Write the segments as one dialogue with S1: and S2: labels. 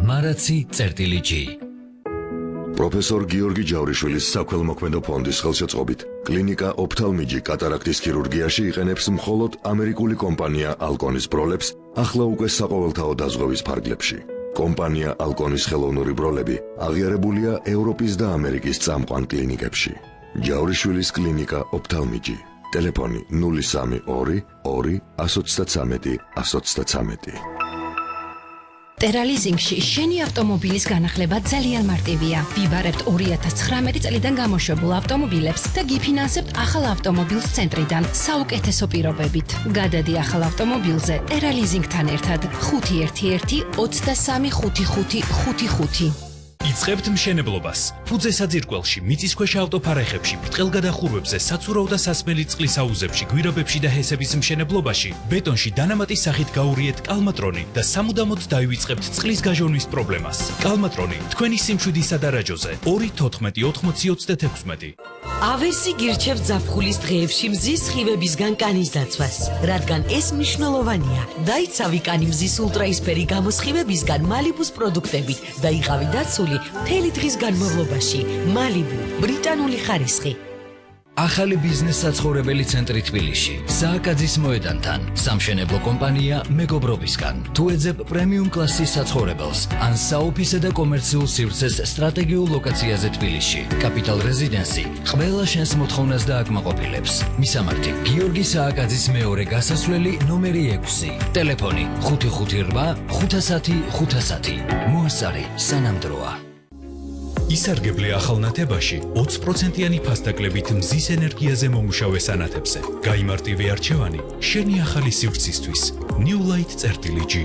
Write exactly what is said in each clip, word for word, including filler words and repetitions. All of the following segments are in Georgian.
S1: მარაცი წერტილი ჯი.
S2: პროფესორ გიორგი ჯავრიშვილის საქველმოქმედო ფონდის ხელშეწყობით კლინიკა ოფთალმიჯი კატარაქტის ქირურგიაში იყენებს მხოლოდ ამერიკული კომპანია ალკონის ბროლებს ახლა უკვე საყოველთაო დაზღვევის ფარგლებში. კომპანია ალკონის ხელოვნური ბროლები აღიარებულია ევროპის და ამერიკის წამყვან კლინიკებში. ჯავრიშვილის კლინიკა ოფთალმიჯი. ტელეფონი ნული სამი ორი ორი ათს ოცდათრამეტი ათს ოცდათრამეტი.
S3: ტერალიზინგში შენი ავტომობილის განახლება ძალიან მარტივია. ვიბარებთ ორი ათას ცხრამეტი წლიდან გამოშვებულ ავტომობილებს და გიფინანსებთ ახალ ავტომობილს ცენტრიდან საუკეთესო პირობებით. გადადი ახალ ავტომობილზე ტერალიზინგთან ერთად ხუთი ერთი ერთი ოცდასამი ხუთი ხუთი ხუთი ხუთი.
S4: იწყებთ მშენებლობას. ფუძე საძირკველში, მიწისქვეშა ავტოფარეხებში, ბრტყელგადახურვებზე, საცურაო და სასმელი წყლის აუზებში, გვირაბებში და ჰესების მშენებლობაში, ბეტონში დანამატის სახით გაურიეთ კალმატრონი და სამუდამოდ დაივიწყებთ წყლის გაჟონვის პრობლემას. კალმატრონი თქვენი სიმშვიდისა და რაჯოზე ორი თოთხმეტი ოთხმოცი ოცდათექვსმეტი.
S5: ავესი გირჩევთ ზაფხულის დღეებში მზის სხივებისგან კანის დაცვას, რადგან ეს მნიშვნელოვანია. დაიცავი კანი მზის ულტრაისფერი გამოსხივებისგან მალიბუს პროდუქტებით და იყავი დაცული მთელი დღის განმავლობაში. მალიბუ, ბრიტანული ხარისხი.
S1: ახალი ბიზნეს საცხოვრებელი ცენტრი თბილისში. სააკაძის მოედანთან. სამშენებლო კომპანია მეგობრობისგან. თუ ეძებ პრემიუმ კლასის საცხოვრებელს ან საოფისე და კომერციულ სივრცეს სტრატეგიულ ლოკაციაზე თბილისში. კაპიტალ რეზიდენსი ყველა შენს მოთხოვნას დააკმაყოფილებს. მისამართი გიორგი სააკაძის მეორე გასასვლელი ნომერი ექვსი. ტელეფონი ხუთი ხუთი რვა ხუთასათი ხუთასათი. მოასწარი სანამდროა.
S4: ისარგებლე ახალ ნათებაში ოცი პროცენტიანი ფასდაკლებით მზის ენერგიაზე მომუშავე სანათებზე. გაიმარტივე არჩევანი შენი ახალი სივრცისთვის. New Light წერტილი ჯი.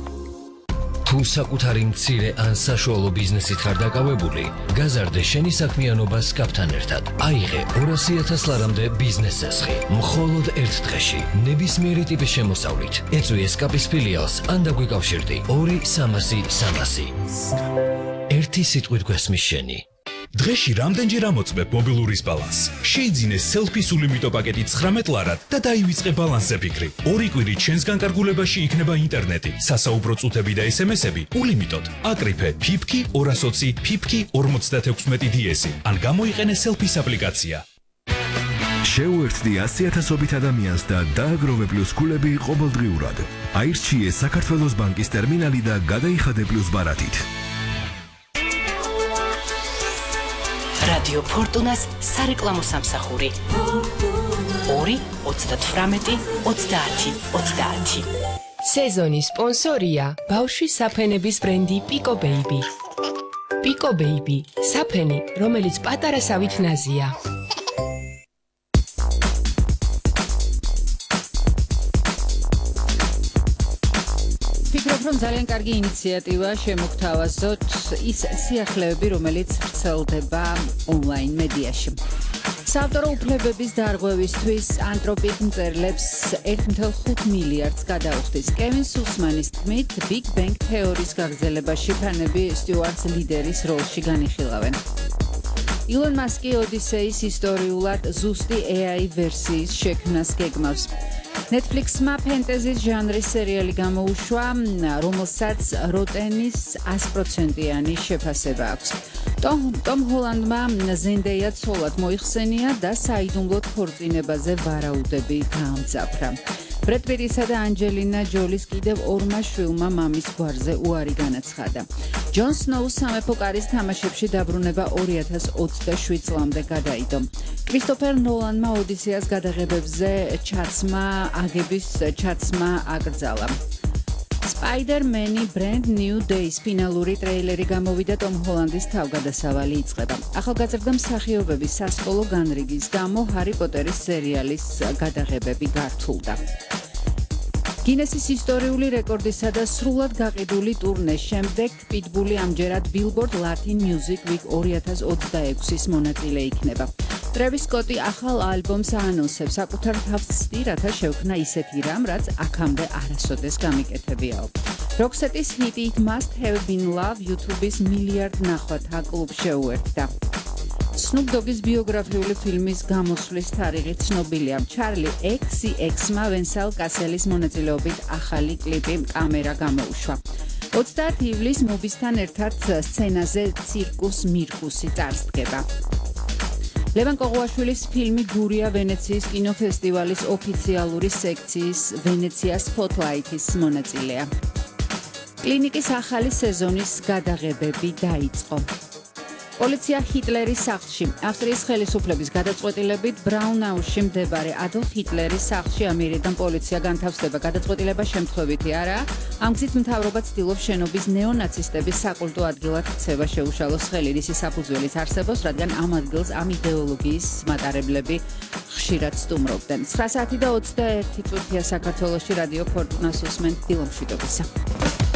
S1: თუ საკუთარი მცირე ან საშუალო ბიზნესით ხარ დაკავებული, გაზარდე შენი საქმიანობა სკაფთან ერთად. აიღე ორასი ათას ლარამდე ბიზნეს ზესხი. მხოლოდ ერთ დღეში, ნებისმიერი ტიპის შემოსავლით. ეწვი სკაფის ფილიალს ან დაგვიკავშირდი ორი სამასი სამასი. ერთი სიტყვით გვესმის შენი.
S4: დღეში რამდენჯერ ამოწმებ მობილურის ბალანსს? შეიძინე სელფის ულიმიტო პაკეტი ცხრამეტ ლარად და დაივიწყე ბალანსზე ფიქრი. ორი კვირით შენს განკარგულებაში იქნება ინტერნეტი, სასაუბრო წუთები და ესემესები ულიმიტოდ. აკრიფე ფიფკი ორას ოცი ფიფკი ორმოცდათექვსმეტი დი-ესი ან გამოიყენე სელფის აპლიკაცია.
S6: შეუერთდი ასი ათასობით ადამიანს და დააგროვე პლუს ქულები ყოველდღიურად. აირჩიე საქართველოს ბანკის ტერმინალი და გადაიხადე პლუს ბარათით.
S3: რადიო ფორტუნას სარეკლამო სამსახური ორი ოცდათვრამეტი ოცდაათი ოცდაათი.
S7: სეზონის სპონსორია ბავშვის საფენების ბრენდი პიკო ბეიბი. პიკო ბეიბი, საფენი, რომელიც პატარა სავით ნაზია.
S8: ვფიქრობ, რომ ძალიან კარგი ინიციატივა შემოგთავაზოთ ის სიახლეები, რომელიც ვრცელდება ონლაინ მედიაში. საავტორო უფლებების დარღვევისთვის ანთროპიკ მწერლებს ერთი ნული ხუთი მილიარდს გადაუხდის. კევინ სუსმანის თქმით, Big Bang თეორიის გაგრძელებაში ფანები სტიუარტს ლიდერის როლში განიხილავენ. ილონ მასკი ოდისეის ისტორიულად ზუსტი ე აი ვერსიის შექმნას გეგმავს. Netflix-მა ფენტეზის ჟანრის სერიალი გამოუშვა, რომელსაც როტენის ათი პროცენტიანი შეფასება აქვს. ტომ ჰოლანდმა ზენდეია ცოლად მოიხსენია და საიდუმლოდ ქორწინებაზე ვარაუდები გაამძაფრა. ბრედ პიტისა და ანჯელინა ჯოლის კიდევ ორმა შვილმა მამის გვარზე უარი განაცხადა. ჯონ სნოუს სამეფო კარის თამაშებში დაბრუნება ორი ათას ოცდაშვიდ წლამდე გადაიდო. კრისტოფერ ნოლანმა ოდისეას გადაღებებზე ჩაცმა აგების ჩაცმა აკრძალა. Spider-Man-ი Brand New Days ფინალური ტრეილერი გამოვიდა ტომ ჰოლანდის თავგადასავალი იწყება. ახალგაზრდა მსახიობების სასკოლო განრიგის გამო ჰარი პოტერის სერიალის გადაღებები გართულდა. გინესის ისტორიული რეკორდისა და სრულად გაყიდული ტურნეს შემდეგ პიტბული ამჯერად Billboard Latin Music Week ორი ათას ოცდაექვსის მონაწილე იქნება. ტრევის სკოტი ახალ ალბომს აანონსებს, საკუთარ თავს ცდი, რათა შევქმნა ისეთი რამ, რაც აქამდე არასოდეს გამიკეთებიაო. როქსეტის ჰიტი It Must Have Been Love YouTube-ის მილიარდ ნახვათა კლუბ შეუერთდა. Snoop Dogg-ის ბიოგრაფიული ფილმის გამოსვლის თარიღი ცნობილია. ჩარლი ექსი ექსმა ვენსალ კასელის მონაწილეობით ახალი კლიპი კამერა გამოუშვა. ოცდაათი ივლისს მობისთან ერთად სცენაზე ცირკუს მირკუსი წარსდგება. ლევან კოღუაშვილის ფილმი გურია ვენეციის კინოფესტივალის ოფიციალური სექციის ვენეცია Spotlight-ის მონაწილეა. კლინიკის ახალი სეზონის გადაღებები დაიწყო. პოლიცია ჰიტლერის სახლში. ავსტრიის ხელისუფლების გადაწყვეტილებით ბრაუნაუში მდებარე ადოლფ ჰიტლერის სახლში ამიერიდან პოლიცია განთავსდება. გადაწყვეტილება შემთხვევითი არაა. ამ გზით მთავრობა ცდილობს შენობის ნეონაცისტების საკულტო ადგილად ქცევა შეუშალოს ხელი. ისი საფუძველიც არსებობს, რადგან ამ ადგილს ამ იდეოლოგიის მატარებლები ხშირად სტუმრობდნენ. ცხრა საათი და ოცდაერთი წუთია საქართველოში რადიო ფორტუნას უსმენთ დილომშვიდობისა.